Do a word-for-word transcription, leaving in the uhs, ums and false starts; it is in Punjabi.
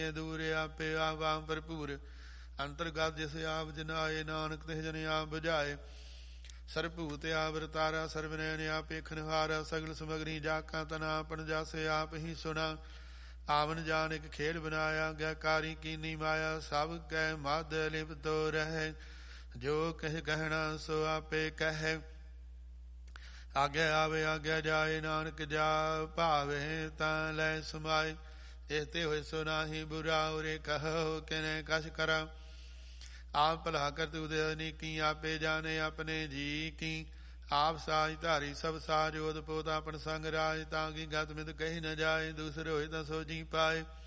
ਦੂਰ ਆਪੇ ਆਵਾਂ ਭਰਪੂਰ ਅੰਤਰਗਤ ਜਿਸ ਆਪ ਜਨਾਏ ਨਾਨਕ ਤਿਸ ਜਨ ਆਪ ਬੁਝਾਏ ਸਰਭੂਤ ਆਪ ਵਰਤਾਰਾ ਸਰਵਨੈਨ ਆਪ ਏਖਨਹਾਰਾ ਸਗਲ ਸਮਗਰੀ ਜਾਕਾ ਤਨਾ ਆਪਨ ਜਾਸੇ ਆਪ ਹੀ ਸੁਣਾ ਆਵਨ ਜਾਨ ਇੱਕ ਖੇਡ ਬਨਾਇਆ ਗਿਆਕਾਰੀ ਕੀਨੀ ਮਾਇਆ ਸਭ ਕੈ ਮਦ ਲਿਪਤੋ ਰਹਿ ਜੋ ਕਹਿ ਕਹਿਣਾ ਸੋ ਆਪੇ ਕਹੈ ਆਗਿਆ ਆਵੇ ਆਗਿਆ ਜਾਏ ਨਾਨਕ ਜਾ ਭਾਵੇ ਤਾਂ ਲੈ ਸਮਾਏ ਇਹਤੇ ਹੋਏ ਸੋ ਨਾਹੀ ਬੁਰਾ ਉਰੇ ਕਹੋ ਕਿਨੇ ਕਛ ਕਰਾ ਆਪ ਭਲਾ ਕਰਤ ਉਦੈ ਨੀਕੀ ਆਪੇ ਜਾਣੇ ਆਪਣੇ ਜੀ ਕੀ ਆਪ ਸਾਜ ਧਾਰੀ ਸਭ ਸਾਜ ਓਦ ਪੋਤ ਆਪਨ ਸੰਗ ਰਾਜ ਤਾਂ ਕੀ ਗਤ ਮਿਤ ਕਹੀ ਨ ਜਾਏ ਦੂਸਰੇ ਹੋਏ ਤਾਂ ਸੋ ਜੀ ਪਾਏ